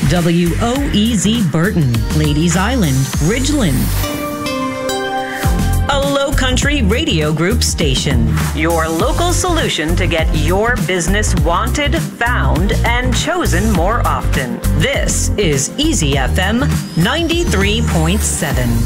WOEZ Burton, Ladies Island, Ridgeland. A Low Country Radio Group station. Your local solution to get your business wanted, found, and chosen more often. This is Easy FM 93.7.